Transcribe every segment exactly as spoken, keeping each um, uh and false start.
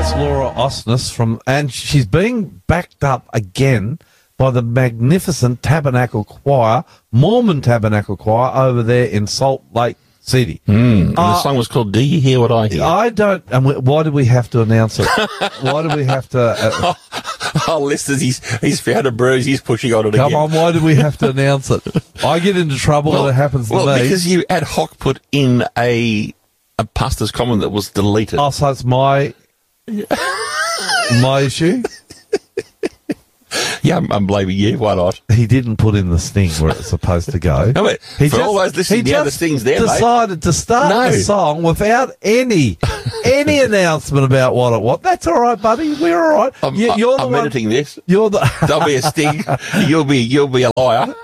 That's Laura Osnes from, and she's being backed up again by the magnificent Tabernacle Choir, Mormon Tabernacle Choir over there in Salt Lake City. Mm, and Uh, the song was called Do You Hear What I Hear? I don't, and we- why did we have to announce it? Why did we have to? Uh, Oh, listeners, he's, he's found a bruise. He's pushing on it come again. on, why did we have to announce it? I get into trouble when it happens to well, me. because you ad hoc put in a a pastor's comment that was deleted. Oh, so it's my my issue. Yeah, I'm, I'm blaming you. Why not? He didn't put in the sting where it's supposed to go. No, but He for just- all those listening, he yeah, the just sting's there, mate. decided to start No. the song without any any announcement about what it was. That's all right, buddy. We're all right. I'm, You- you're the I'm one. editing this. You're the. There'll be a sting. You'll be you'll be a liar.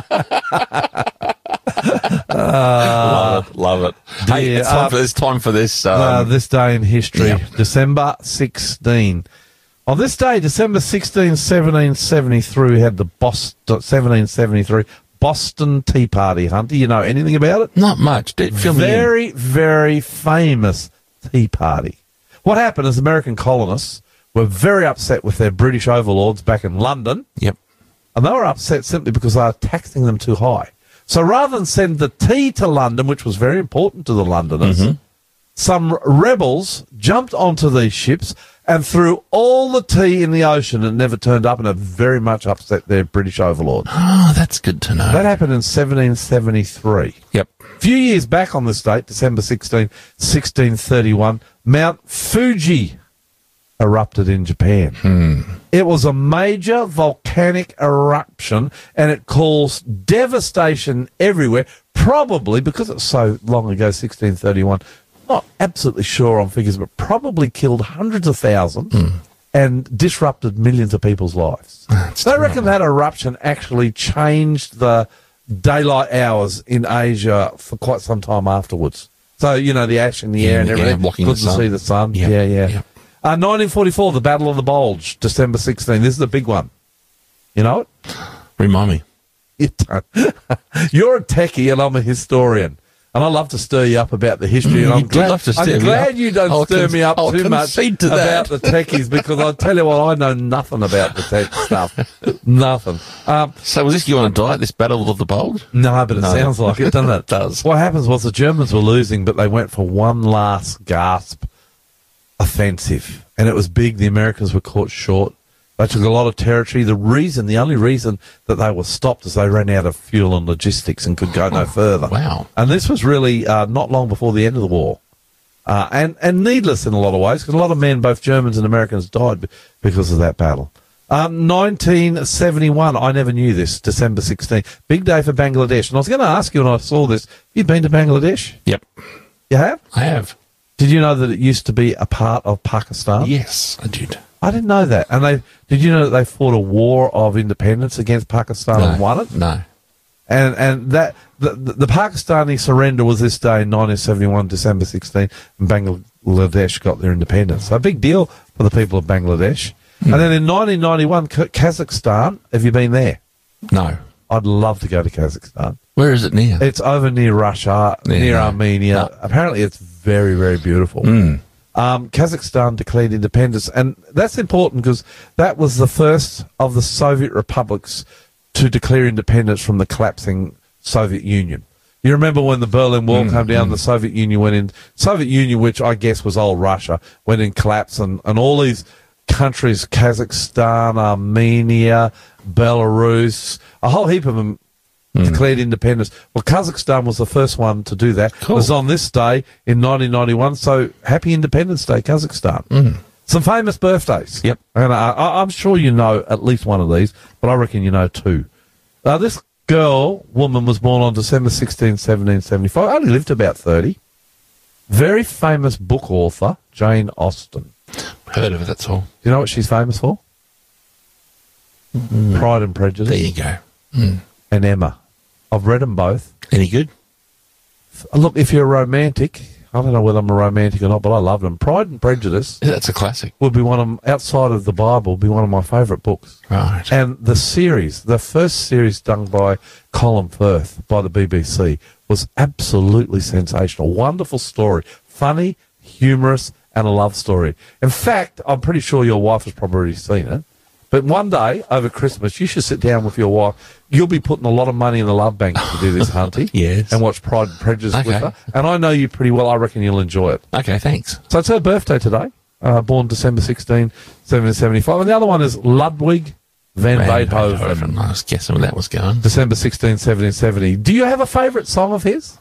love it, love it. Hey, dear, it's time uh, for this. Time for this. Um, Uh, this day in history, yeah. December sixteenth. On this day, December sixteenth, seventeen seventy-three, we had the Boston, seventeen seventy-three Boston Tea Party, Hunter. You know anything about it? not much. Did- Fill me in. Very, very famous Tea Party. What happened is American colonists were very upset with their British overlords back in London, Yep. and they were upset simply because they were taxing them too high. So rather than send the tea to London, which was very important to the Londoners, Mm-hmm. some rebels jumped onto these ships and threw all the tea in the ocean and never turned up, and it very much upset their British overlords. Oh, that's good to know. That happened in seventeen seventy-three. Yep. A few years back on this date, December sixteenth, sixteen thirty-one, Mount Fuji erupted in Japan. Hmm. It was a major volcanic eruption, and it caused devastation everywhere, probably because it's so long ago, sixteen thirty-one. Not absolutely sure on figures, but probably killed hundreds of thousands and disrupted millions of people's lives. That's They reckon that eruption actually changed the daylight hours in Asia for quite some time afterwards. So, you know, the ash in the air and Yeah, everything. blocking Good the to sun. see the sun. Yeah, Yeah, yeah. yeah. Uh, nineteen forty-four, the Battle of the Bulge, December sixteenth. This is the big one. You know it? Remind me. You don't. You're a techie and I'm a historian. And I love to stir you up about the history. And You I'm do glad, love to stir I'm me glad up. you don't I'll stir con- me up I'll too much concede to about that. the techies, because I'll tell you what, I know nothing about the tech stuff. Nothing. Um, So was this you on a diet? This Battle of the Bulge? no, but it No. sounds like it, doesn't it? It does. What happens was the Germans were losing, but they went for one last gasp offensive. And it was big. The Americans were caught short. They took a lot of territory. The reason, the only reason that they were stopped is they ran out of fuel and logistics and could go no further. Wow. And this was really uh, not long before the end of the war. Uh, and, and needless in a lot of ways, because a lot of men, both Germans and Americans, died b- because of that battle. Um, nineteen seventy-one, I never knew this, December sixteenth. Big day for Bangladesh. And I was going to ask you when I saw this, have you been to Bangladesh? Yep. You have? I have. Did you know that it used to be a part of Pakistan? Yes, I did. I didn't know that. And they did you know that they fought a war of independence against Pakistan and won it? No. And and that the, the, the Pakistani surrender was this day in nineteen seventy-one, December sixteenth, and Bangladesh got their independence. So a big deal for the people of Bangladesh. Hmm. And then in nineteen ninety-one, K- Kazakhstan, have you been there? No. I'd love to go to Kazakhstan. Where is it near? It's over near Russia, Yeah, near no. Armenia. No. Apparently it's very, very beautiful. Mm. Um, Kazakhstan declared independence, and that's important because that was the first of the Soviet republics to declare independence from the collapsing Soviet Union. You remember when the Berlin Wall Mm, came down, mm. the Soviet Union went in, Soviet Union, which I guess was old Russia, went in collapse, and, and all these countries, Kazakhstan, Armenia, Belarus, a whole heap of them declared independence. Well, Kazakhstan was the first one to do that. Cool. It was on this day in nineteen ninety-one, so happy Independence Day, Kazakhstan. Mm. Some famous birthdays. Yep. And I, I, I'm sure you know at least one of these, but I reckon you know two. Uh, this girl, woman, was born on December sixteenth, seventeen seventy-five. Only lived about thirty. Very famous book author, Jane Austen. Heard of it, that's all. Do you know what she's famous for? Pride and Prejudice. There you go. Mm. And Emma. I've read them both. Any good? Look, if you're a romantic, I don't know whether I'm a romantic or not, but I love them. Pride and Prejudice Yeah, that's a classic. would be one of them, outside of the Bible, would be one of my favourite books. Right. And the series, the first series done by Colin Firth by the B B C was absolutely sensational. Wonderful story. Funny, humorous, and a love story. In fact, I'm pretty sure your wife has probably already seen it. But one day, over Christmas, you should sit down with your wife. You'll be putting a lot of money in the love bank to do this, Hunty. Yes. And watch Pride and Prejudice Okay. with her. And I know you pretty well. I reckon you'll enjoy it. Okay, thanks. So it's her birthday today. Uh, born December sixteenth, seventeen seventy-five. And the other one is Ludwig van, Van Beethoven. Beethoven. I was guessing where that was going. December sixteenth, seventeen seventy. Do you have a favourite song of his?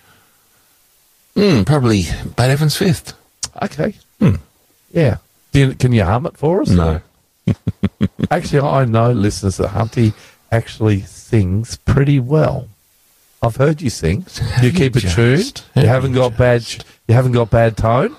Hmm, probably Beethoven's Fifth. Okay. Hmm. Yeah. Do you, can you hum it for us? No. Actually, I know, listeners, that Hunty actually sings pretty well. I've heard you sing. You keep a just? tune. You Have haven't you got bad. just? You haven't got bad tone.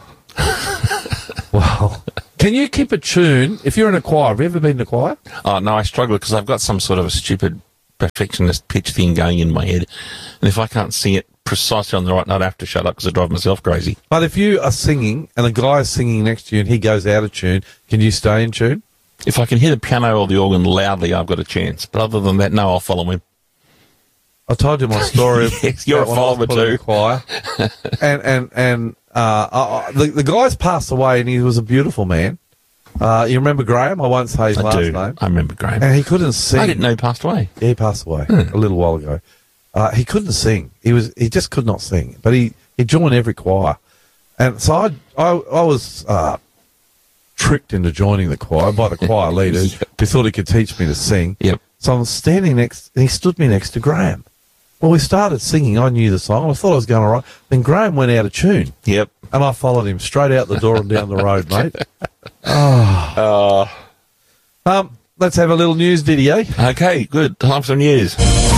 Well, can you keep a tune if you're in a choir? Have you ever been in a choir? Oh, no, I struggle because I've got some sort of a stupid perfectionist pitch thing going in my head. And if I can't sing it precisely on the right note, I have to shut up because I drive myself crazy. But if you are singing and a guy is singing next to you and he goes out of tune, can you stay in tune? If I can hear the piano or the organ loudly, I've got a chance. But other than that, no, I'll follow him. I told you my story. of Yes, you're a when I was follower put in too. the choir, and and and uh, uh, the the guy's passed away, and he was a beautiful man. Uh, you remember Graham? I won't say his I last do. name. I remember Graham. And he couldn't sing. I didn't know he passed away. Yeah, he passed away a little while ago. Uh, he couldn't sing. He was he just could not sing. But he, he joined every choir, and so I I, I was uh, tricked into joining the choir by the choir leader Yep. who thought he could teach me to sing. Yep. So I'm standing next, and he stood me next to Graham. Well, we started singing. I knew the song. I thought I was going all right. Then Graham went out of tune, Yep. and I followed him straight out the door and down the road, mate. Uh, Um, let's have a little news ditty, eh? okay, good. Time for some news.